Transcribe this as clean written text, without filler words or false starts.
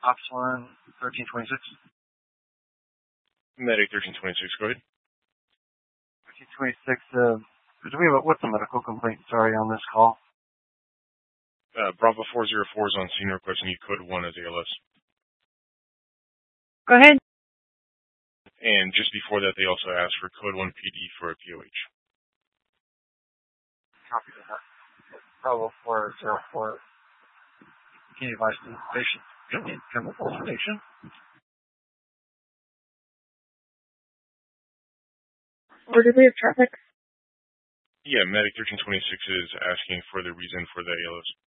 Ops 1, 1326. Medic 1326, go ahead. 1326, what's the medical complaint, sorry, on this call? Bravo 404 is on scene requesting you code 1 as ALS. Go ahead. And just before that, they also asked for code 1 PD for a POH. Copy that. Bravo 404. Can you advise the patient in chemical sedation? Or do we have traffic? Yeah, Medic 1326 is asking for the reason for the ALS.